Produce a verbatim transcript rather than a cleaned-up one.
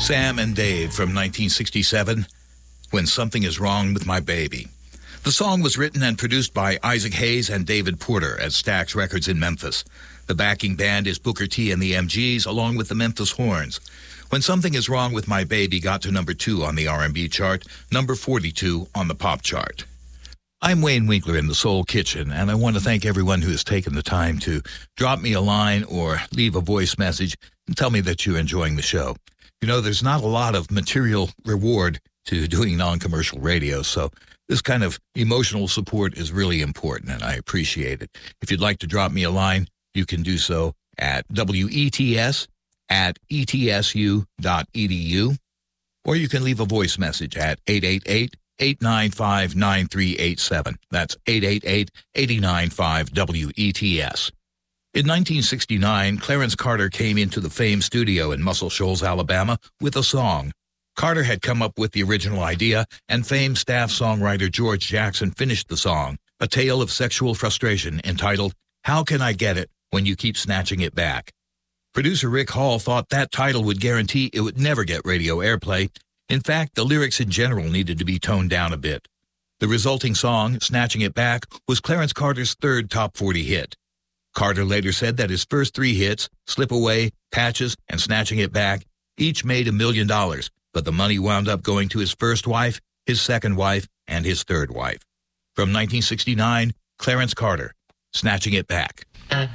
Sam and Dave from nineteen sixty-seven, When Something Is Wrong with My Baby. The song was written and produced by Isaac Hayes and David Porter at Stax Records in Memphis. The backing band is Booker T and the M Gs, along with the Memphis Horns. When Something Is Wrong with My Baby got to number two on the R and B chart, number forty-two on the pop chart. I'm Wayne Winkler in the Soul Kitchen, and I want to thank everyone who has taken the time to drop me a line or leave a voice message and tell me that you're enjoying the show. You know, there's not a lot of material reward to doing non-commercial radio, so this kind of emotional support is really important, and I appreciate it. If you'd like to drop me a line, you can do so at W E T S at E T S U dot E D U, or you can leave a voice message at eight eight eight, eight nine five, nine three eight seven. That's eight eight eight, eight nine five, W E T S. In nineteen sixty-nine, Clarence Carter came into the Fame studio in Muscle Shoals, Alabama, with a song. Carter had come up with the original idea, and Fame staff songwriter George Jackson finished the song, a tale of sexual frustration entitled, How Can I Get It When You Keep Snatching It Back? Producer Rick Hall thought that title would guarantee it would never get radio airplay. In fact, the lyrics in general needed to be toned down a bit. The resulting song, Snatching It Back, was Clarence Carter's third top forty hit. Carter later said that his first three hits, Slip Away, Patches, and Snatching It Back, each made a million dollars, but the money wound up going to his first wife, his second wife, and his third wife. From nineteen sixty-nine, Clarence Carter, Snatching It Back.